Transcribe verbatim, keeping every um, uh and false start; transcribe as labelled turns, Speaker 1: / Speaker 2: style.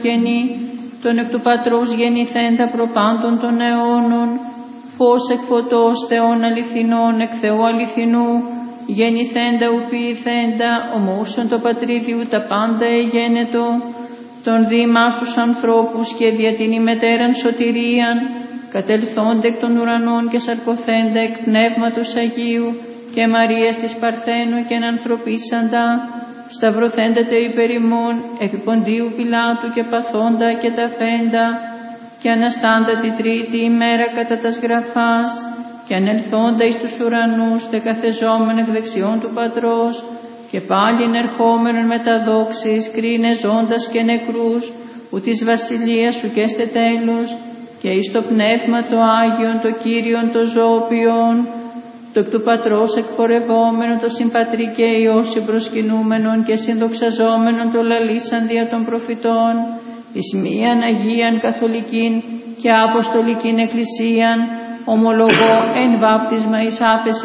Speaker 1: γεννή, τον εκ του Πατρός γεννηθέντα προπάντων των αιώνων, φως εκ φωτός Θεών αληθινών, εκ Θεού αληθινού, γεννηθέντα ουποιηθέντα, ομούσον το πατρίδιου τα πάντα εγένετο, τον δήμα στους ανθρώπους και δια την ημετέραν σωτηρίαν, κατελθόντα εκ των ουρανών και σαρκωθέντα εκ πνεύματος Αγίου και Μαρίας της Παρθένου και ενανθρωπίσαντα, σταυρωθέντα τε υπερ ημών, επί Ποντίου Πιλάτου και παθόντα και ταφέντα, και αναστάντα τη τρίτη ημέρα κατά τας γραφάς, και ανελθόντα εις τους ουρανούς, δεκαθεζόμενο εκ δεξιών του Πατρός, και πάλιν ερχόμενον με τα δόξης, κρίνε ζώντας και νεκρούς, που της βασιλείας σου και έστε τέλος, και εις το πνεύμα το Άγιον, το Κύριον, το ζώπιον, το εκ του Πατρός εκπορευόμενο, το συμπατρί και Υιός συμπροσκυνούμενον και συνδοξαζόμενον το λαλήσαν δια των προφητών, εις μίαν Αγίαν Καθολικήν και Αποστολικήν Εκκλησίαν, ομολογώ εν βάπτισμα εις άφεση